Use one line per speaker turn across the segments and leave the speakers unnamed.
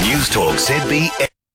News Talk ZB.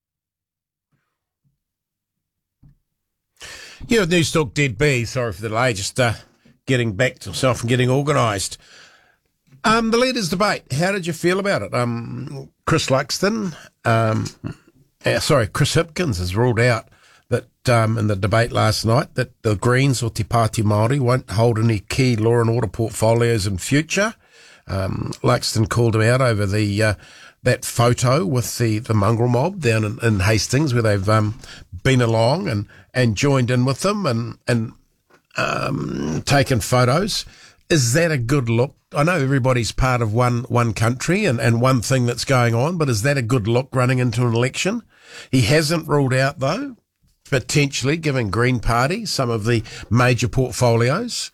Yeah, with News Talk ZB. Sorry for the delay, just getting back to myself and getting organised. The leaders' debate, how did you feel about it? Chris Luxton, Chris Hipkins has ruled out that in the debate last night that the Greens or Te Pāti Māori won't hold any key law and order portfolios in future. Luxton called him out over the that photo with the mongrel mob down in Hastings, where they've been along and joined in with them and taken photos. Is that a good look? I know everybody's part of one country and one thing that's going on, but is that a good look running into an election? He hasn't ruled out, though, potentially giving Green Party some of the major portfolios.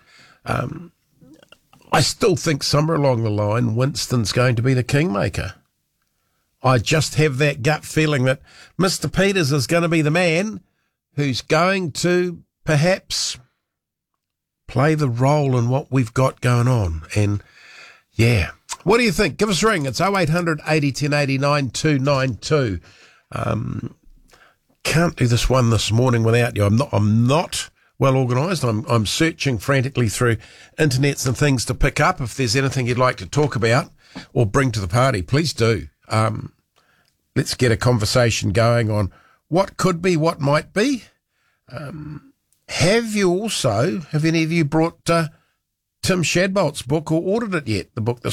I still think somewhere along the line, Winston's going to be the kingmaker. I just have that gut feeling that Mr. Peters is going to be the man who's going to perhaps play the role in what we've got going on. And, yeah. What do you think? Give us a ring. It's 0800 80 10 89 292. Can't do this one this morning without you. I'm not well organised. I'm searching frantically through internets and things to pick up. If there's anything you'd like to talk about or bring to the party, please do. Let's get a conversation going on what could be, what might be. Have any of you brought Tim Shadbolt's book or ordered it yet? The book